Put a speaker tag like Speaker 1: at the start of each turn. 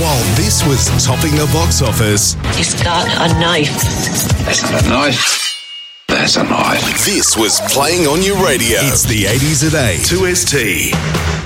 Speaker 1: While this was topping the box office,
Speaker 2: He's got a knife.
Speaker 3: That's not a knife. That's a knife.
Speaker 1: this was playing on your radio. It's the 80s at 8. 2ST.